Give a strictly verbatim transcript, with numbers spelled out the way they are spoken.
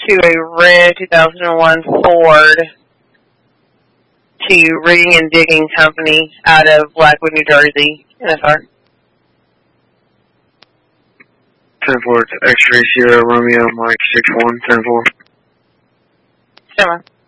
to a red two thousand one Ford to Rigging and Digging Company out of Blackwood, New Jersey. N F R. ten four, X-ray Sierra Romeo, Mike six one, ten four. Sure.